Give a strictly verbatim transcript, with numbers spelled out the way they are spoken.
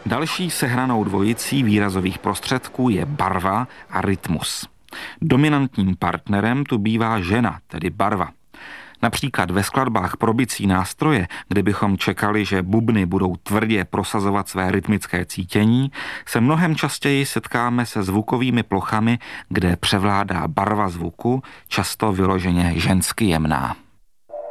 Další sehranou dvojicí výrazových prostředků je barva a rytmus. Dominantním partnerem tu bývá žena, tedy barva. Například ve skladbách pro bicí nástroje, kde bychom čekali, že bubny budou tvrdě prosazovat své rytmické cítění, se mnohem častěji setkáme se zvukovými plochami, kde převládá barva zvuku, často vyloženě žensky jemná.